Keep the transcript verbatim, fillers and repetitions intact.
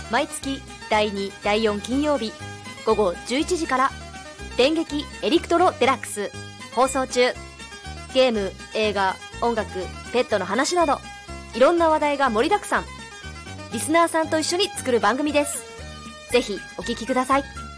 毎月だいにだいよん金曜日午後じゅういちじから電撃エリクトロデラックス放送中。ゲーム、映画、音楽、ペットの話などいろんな話題が盛りだくさん。リスナーさんと一緒に作る番組です。ぜひお聞きください。